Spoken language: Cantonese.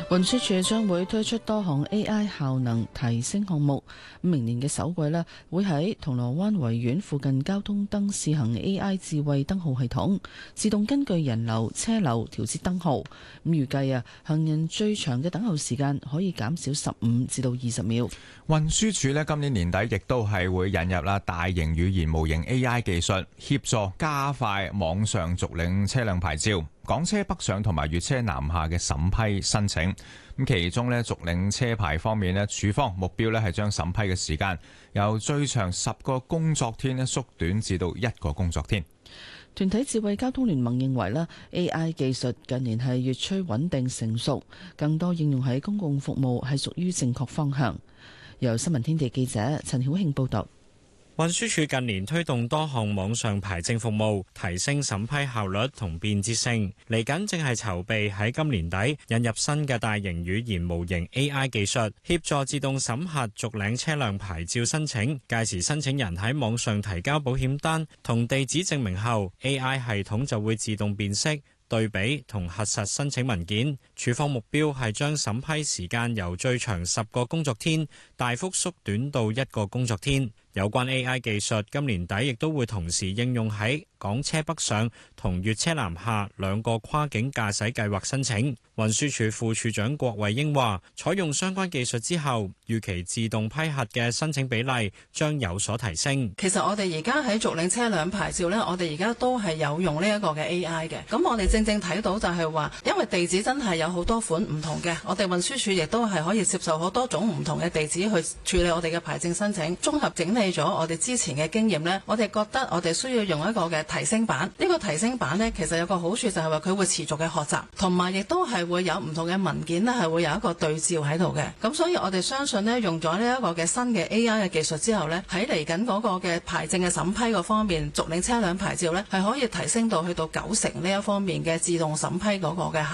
運輸署將會推出多項 AI 效能提升項目，明年嘅首季呢，會喺銅鑼灣維園附近交通燈試行 AI 智慧燈號系統，自動根據人流、車流調節燈號。咁預計行人最長嘅等候時間可以減少15至到20秒。 運輸署呢，今年年底亦都係會引入大型語言模型 AI 技術，協助加快網上續領車輛牌照、港車北上同埋粵車南下嘅審批申請。咁其中續領車牌方面署方目標係將審批嘅時間由最長10個工作天縮短至到1個工作天。 團體智慧交通聯盟認為AI 技術近年係越趨穩定成熟，更多應用喺公共服務係屬於正確方向。由新聞天地記者陳曉慶報道。 運輸署近年推動多項網上牌證服務，提升審批效率同便捷性。嚟緊正係籌備喺今年底引入新嘅大型語言模型 AI 技術，協助自動審核續領車輛牌照申請。屆時申請人喺網上提交保險單同地址證明後， AI 系統就會自動辨識、對比同核實申請文件。署方目標係將審批時間由最長10個工作天大幅縮短到1個工作天。有關 AI 技術今年底亦都會同時應用喺港車北上同粵車南下2個跨境駕駛計劃申請。運輸署副署長郭慧英話，採用相關技術之後，預期自動批核嘅申請比例將有所提升。 其實我哋而家喺續領車輛牌照呢，我哋而家都係有用呢一個嘅 AI 嘅。咁我哋正睇到就係話，因為地址真係有好多款唔同嘅，我哋運輸署亦都係可以接受好多種唔同嘅地址去處理我哋嘅牌證申請。綜合整理咗我哋之前嘅經驗呢，我哋覺得我哋需要用一個嘅提升版。呢個提升版呢，其實有個好處就係話佢會持續嘅學習，同埋亦都係會有唔同嘅文件呢係會有一個對照喺度嘅。咁所以我哋相信呢，用咗呢一個嘅新嘅 AI 嘅技術之後呢，喺嚟緊嗰個嘅牌證嘅審批嗰方面，續領車輛牌照呢係可以提升到去到90%呢一方面嘅自動審批嗰個嘅效